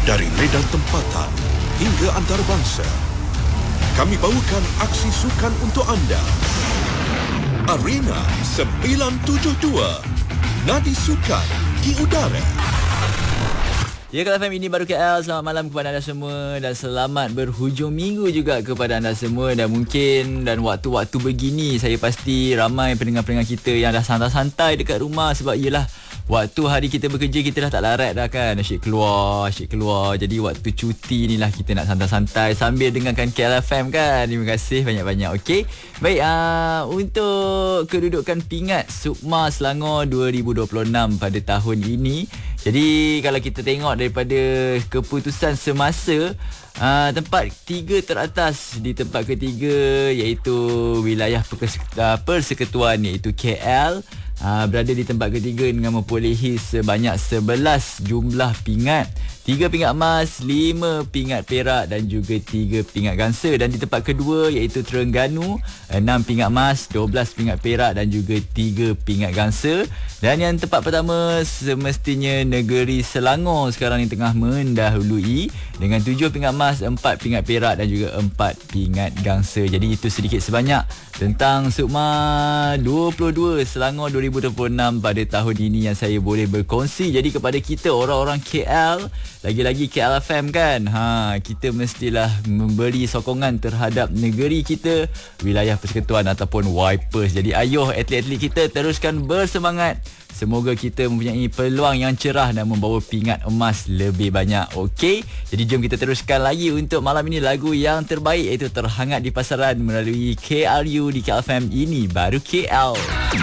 Dari medan tempatan hingga antarabangsa, kami bawakan aksi sukan untuk anda. Arena 972, Nadi Sukan di udara. Ya, Kak FM, ini baru KL. Selamat malam kepada anda semua dan selamat berhujung minggu juga kepada anda semua. Dan mungkin dan waktu-waktu begini saya pasti ramai pendengar-pendengar kita yang dah santai-santai dekat rumah. Sebab iyalah, waktu hari kita bekerja kita dah tak larat dah kan. Asyik keluar. Jadi waktu cuti ni lah kita nak santai-santai sambil dengarkan KL FM kan. Terima kasih banyak-banyak. Okey. Baik, untuk kedudukan pingat Sukma Selangor 2026 pada tahun ini. Jadi kalau kita tengok daripada keputusan semasa, tempat 3 teratas di tempat ketiga iaitu wilayah persekutuan iaitu KL, berada di tempat ketiga dengan memperolehi sebanyak 11 jumlah pingat. 3 pingat emas, 5 pingat perak dan juga 3 pingat gangsa. Dan di tempat kedua iaitu Terengganu, 6 pingat emas, 12 pingat perak dan juga 3 pingat gangsa. Dan yang tempat pertama semestinya negeri Selangor sekarang ni tengah mendahului dengan 7 pingat emas, 4 pingat perak dan juga 4 pingat gangsa. Jadi itu sedikit sebanyak tentang Sukma 22 Selangor 2026 pada tahun ini yang saya boleh berkongsi. Jadi kepada kita orang-orang KL, lagi-lagi KL FM kan, kita mestilah memberi sokongan terhadap negeri kita, wilayah persekutuan ataupun Wipers. Jadi ayuh atlet-atlet kita teruskan bersemangat. Semoga kita mempunyai peluang yang cerah dan membawa pingat emas lebih banyak. Okey, jadi jom kita teruskan lagi untuk malam ini lagu yang terbaik iaitu Terhangat di Pasaran melalui KRU di KL FM. Ini baru KL.